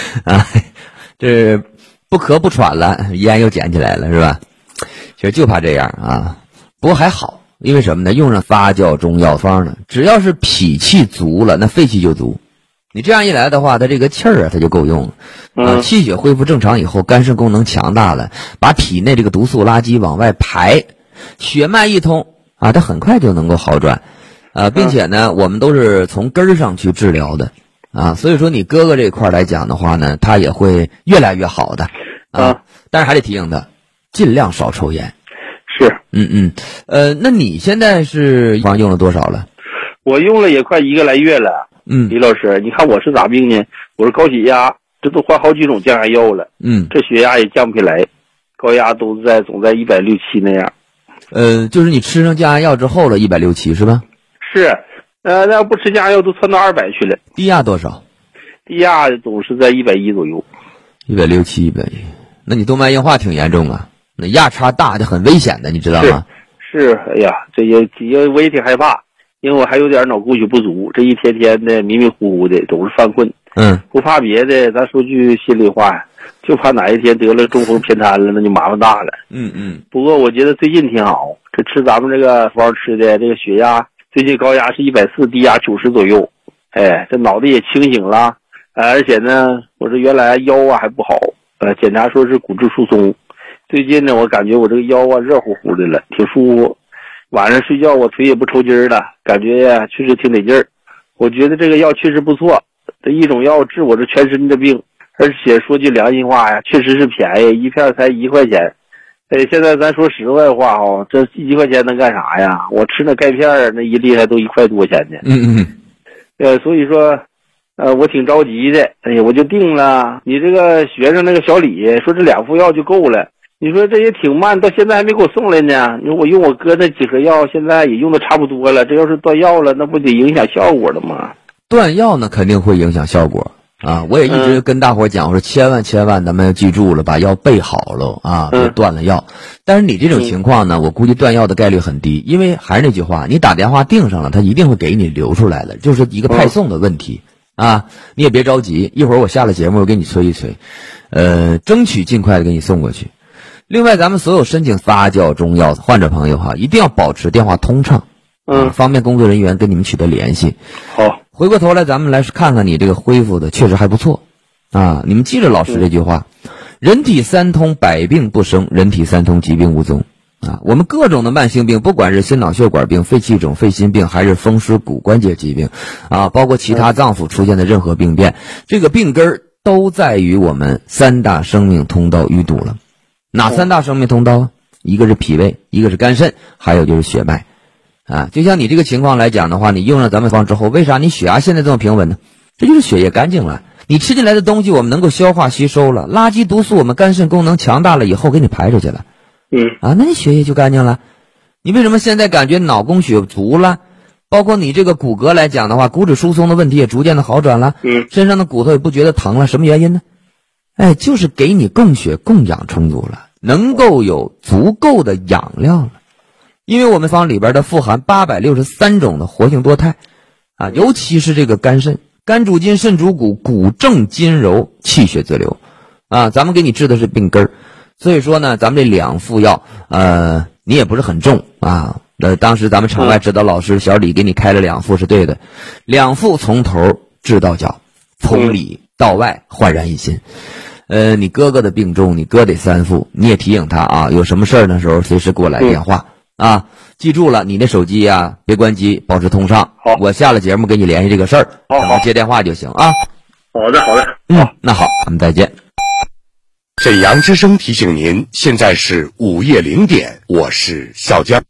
啊，这不咳不喘了，烟又捡起来了，是吧？其实就怕这样啊。不过还好，因为什么呢？用上发酵中药方呢，只要是脾气足了，那肺气就足。你这样一来的话，它这个气儿啊，它就够用了。气血恢复正常以后，肝肾功能强大了，把体内这个毒素垃圾往外排，血脉一通啊，它很快就能够好转。并且呢，我们都是从根儿上去治疗的啊，所以说你哥哥这块来讲的话呢，他也会越来越好的啊。但是还得提醒他，尽量少抽烟。 是， 那你现在是方用了多少了？ 我用了也快1个来月了。李老师，你看我是咋病呢？我是高血压，这都换好几种降压药了。这血压也降不下来，高压总在160、7那样。 就是你吃上降压药之后了，160、7是吧？ 是，那要不吃降压药都窜到200去了。 低压多少？ 低压总是在110左右。 160、110，那你动脉硬化挺严重啊，那压差大就很危险的，你知道吗？ 是，哎呀，这些我也挺害怕。因为我还有点脑供血不足，这一天天的迷迷糊糊的，总是犯困。不怕别的，咱说句心里话，就怕哪一天得了中风偏瘫了，那就麻烦大了。不过我觉得最近挺好，这吃咱们这个方吃的，这个血压最近高压是140，低压90左右。哎，这脑袋也清醒了，而且呢，我这原来腰啊还不好，检查说是骨质疏松。最近呢，我感觉我这个腰啊热乎乎的了，挺舒服。晚上睡觉我腿也不抽筋了，感觉呀确实挺得劲儿。我觉得这个药确实不错，这一种药治我这全身的病，而且说句良心话呀，确实是便宜，一片才1块钱。现在咱说实在话这1块钱能干啥呀？我吃那钙片那一粒还都1块多钱呢。所以说我挺着急的，我就定了。你这个学生那个小李说这2副药就够了。你说这也挺慢，到现在还没给我送来呢。你说我用我哥那几盒药，现在也用的差不多了。这要是断药了，那不得影响效果了吗？ 断药呢，肯定会影响效果啊！我也一直跟大伙讲，我说千万咱们要记住了，把药备好了啊，别断了药。但是你这种情况呢，我估计断药的概率很低，因为还是那句话，你打电话订上了，他一定会给你留出来的，就是一个派送的问题啊。你也别着急，一会儿我下了节目我给你催一催，争取尽快的给你送过去。另外，咱们所有申请发酵中药患者朋友一定要保持电话通畅，方便工作人员跟你们取得联系。 好， 回过头来咱们来看看你这个恢复的确实还不错啊！你们记着老师这句话，人体三通，百病不生；人体三通，疾病无踪啊！我们各种的慢性病，不管是心脑血管病、肺气肿、肺心病，还是风湿骨关节疾病啊，包括其他脏腑出现的任何病变，这个病根都在于我们3大生命通道淤堵了。哪3大生命通道？一个是脾胃，一个是肝肾，还有就是血脉啊。就像你这个情况来讲的话，你用了咱们方之后，为啥你血压现在这么平稳呢？这就是血液干净了，你吃进来的东西我们能够消化吸收了，垃圾毒素我们肝肾功能强大了以后给你排出去了。那你血液就干净了。你为什么现在感觉脑供血足了？包括你这个骨骼来讲的话，骨质疏松的问题也逐渐的好转了，身上的骨头也不觉得疼了，什么原因呢？就是给你供血供氧充足了，能够有足够的养料了。因为我们方里边的富含863种的活性多肽啊，尤其是这个肝肾，肝主筋，肾主骨，骨正筋柔，气血自流啊。咱们给你治的是病根儿，所以说呢，咱们这2副药，你也不是很重啊。当时咱们场外指导老师小李给你开了2副是对的，2副从头治到脚，从里到外焕然一新。你哥哥的病重，你哥得3副，你也提醒他啊，有什么事儿的时候随时给我来电话啊。记住了，你的手机呀别关机，保持通畅。 好， 我下了节目给你联系这个事儿，等着接电话就行啊。 好的。 那好，咱们再见。 沈阳之声提醒您，现在是午夜0点，我是笑江。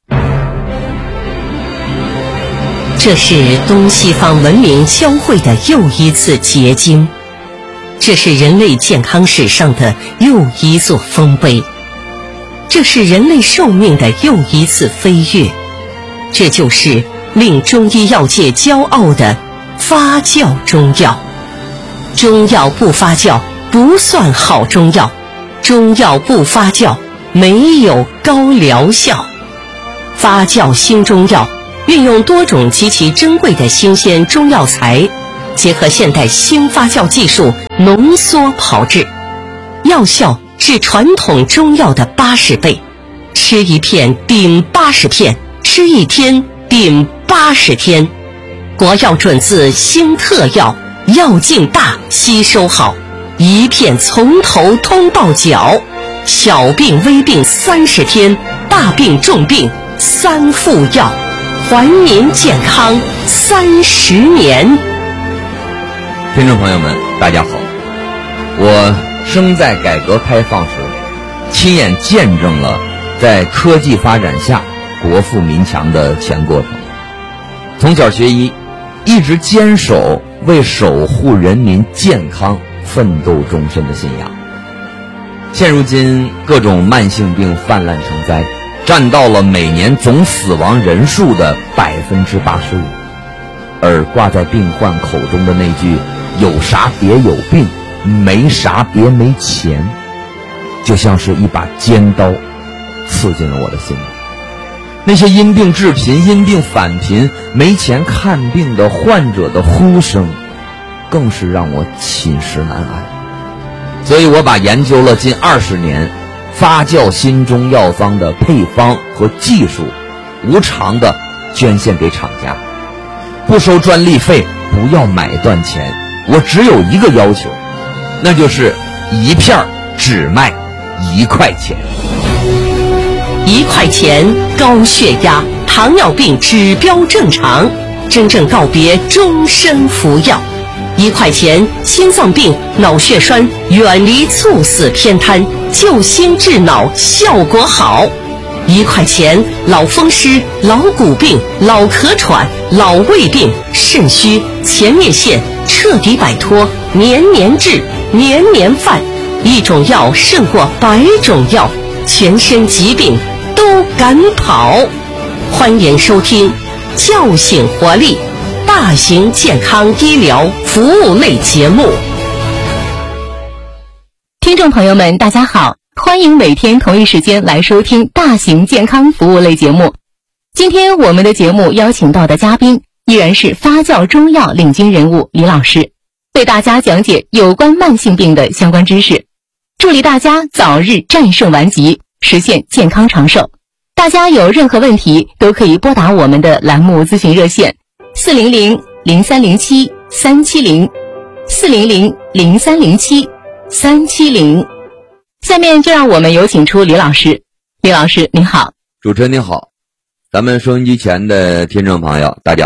这是东西方文明交汇的又一次结晶，这是人类健康史上的又一座丰碑，这是人类寿命的又一次飞跃，这就是令中医药界骄傲的发酵中药。中药不发酵不算好中药，中药不发酵没有高疗效。发酵新中药运用多种极其珍贵的新鲜中药材， 结合现代新发酵技术浓缩炮制，药效是传统中药的80倍，吃一片顶80片，吃1天顶80天。国药准字新特药，药劲大，吸收好，一片从头通到脚，小病微病30天，大病重病3副药，还您健康30年。 听众朋友们，大家好，我生在改革开放时，亲眼见证了在科技发展下国富民强的全过程。从小学医，一直坚守为守护人民健康奋斗终身的信仰。现如今各种慢性病泛滥成灾，占到了每年总死亡人数的85%，而挂在病患口中的那句有啥别有病，没啥别没钱，就像是一把尖刀刺进了我的心里。那些因病致贫、因病返贫、没钱看病的患者的呼声，更是让我寝食难安。所以我把研究了近20年发酵新中药方的配方和技术，无偿的捐献给厂家，不收专利费，不要买断钱。我只有一个要求，那就是一片只卖1块钱。 1块钱，高血压、糖尿病指标正常，真正告别终身服药。1块钱，心脏病、脑血栓远离猝死偏瘫，救心治脑效果好。1块钱，老风湿、老骨病、老咳喘、老胃病、肾虚、前列腺彻底摆脱，年年治，年年犯。一种药胜过100种药，全身疾病都敢跑。欢迎收听叫醒活力大型健康医疗服务类节目。 听众朋友们，大家好，欢迎每天同一时间来收听大型健康服务类节目。今天我们的节目邀请到的嘉宾依然是发酵中药领军人物李老师，为大家讲解有关慢性病的相关知识，助力大家早日战胜顽疾，实现健康长寿。大家有任何问题都可以拨打我们的栏目咨询热线400-0307-370 400-0307-370。下面就让我们有请出李老师。李老师您好。 主持人您好，咱们收音机前的听众朋友大家